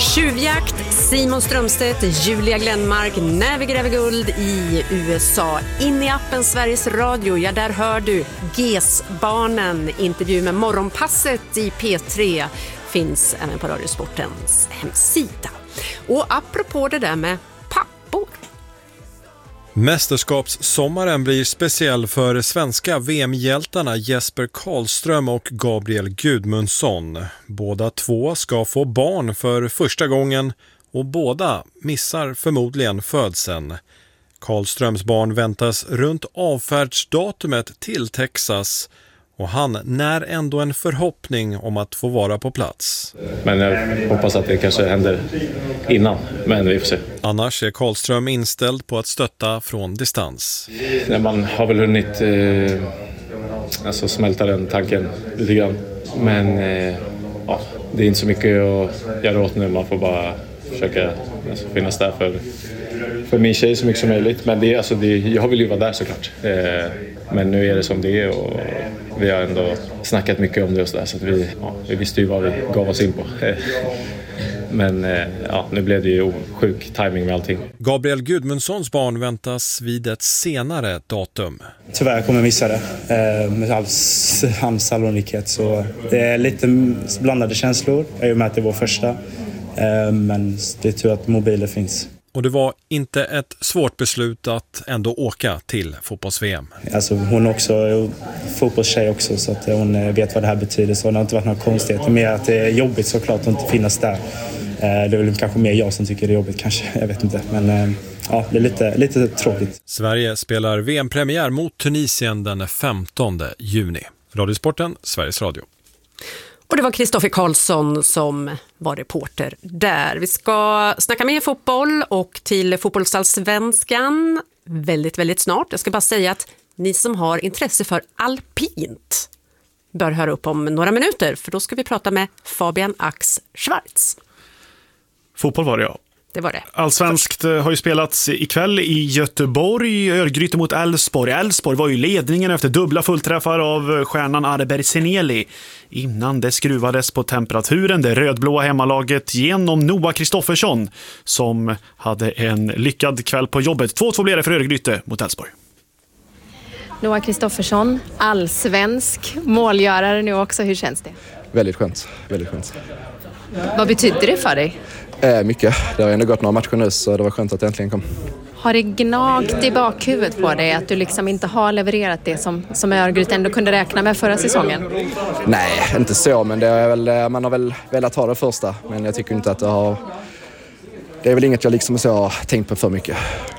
Tjuvjakt, Simon Strömstedt, Julia Glenmark, när vi gräver guld i USA. In i appen Sveriges Radio, ja där hör du GES-barnen. Intervju med Morgonpasset i P3 finns även på Radiosportens hemsida. Och apropå det där med pappor. Mästerskapssommaren blir speciell för svenska VM-hjältarna Jesper Karlström och Gabriel Gudmundsson. Båda två ska få barn för första gången och båda missar förmodligen födseln. Karlströms barn väntas runt avfärdsdatumet till Texas och han när ändå en förhoppning om att få vara på plats. Men jag hoppas att det kanske händer innan, men vi får se. Annars är Karlström inställd på att stötta från distans. Man har väl hunnit smälta den tanken lite grann. Men det är inte så mycket att göra åt nu. Man får bara försöka finnas där för min tjej så mycket som möjligt. Men jag vill ju vara där såklart. Men nu är det som det är och vi har ändå snackat mycket om det och så där, så att vi visste ju vad vi gav oss in på. Men nu blev det ju sjuk timing med allting. Gabriel Gudmundssons barn väntas vid ett senare datum. Tyvärr kommer jag missa det med hans sannolikhet, så det är lite blandade känslor. Jag är med att det var första, men det är tur att mobiler finns. Och det var inte ett svårt beslut att ändå åka till fotbolls-VM. Alltså hon också är fotbollstjej också, så att hon vet vad det här betyder. Så det har inte varit några konstigheter. Mer att det är jobbigt såklart att inte finnas där. Det är väl kanske mer jag som tycker det är jobbigt kanske. Jag vet inte. Men det är lite tråkigt. Sverige spelar VM-premiär mot Tunisien den 15 juni. Radiosporten, Sveriges Radio. Och det var Kristoffer Karlsson som var reporter där. Vi ska snacka mer fotboll och till fotbollsallsvenskan väldigt, väldigt snart. Jag ska bara säga att ni som har intresse för alpint bör höra upp om några minuter. För då ska vi prata med Fabian Ax Schwarz. Fotboll var det, ja. Det var det. Allsvenskt har ju spelats ikväll i Göteborg. Örgryte mot Elfsborg. Elfsborg var ju ledningen efter dubbla fullträffar av stjärnan Arber Seneli. Innan det skruvades på temperaturen, det rödblåa hemmalaget genom Noah Kristoffersson som hade en lyckad kväll på jobbet. 2-2 blev det för Örgryte mot Elfsborg. Noah Kristoffersson, allsvensk målgörare nu också. Hur känns det? Väldigt skönt, väldigt skönt. Vad betyder det för dig? Mycket. Det har ändå gått några matcher nu, så det var skönt att det äntligen kom. Har det gnagt i bakhuvudet på dig att du liksom inte har levererat det som Örgryte ändå kunde räkna med förra säsongen? Nej, inte så, men det är väl, man har väl velat ha det första. Men jag tycker inte att det är väl inget jag liksom så har tänkt på för mycket.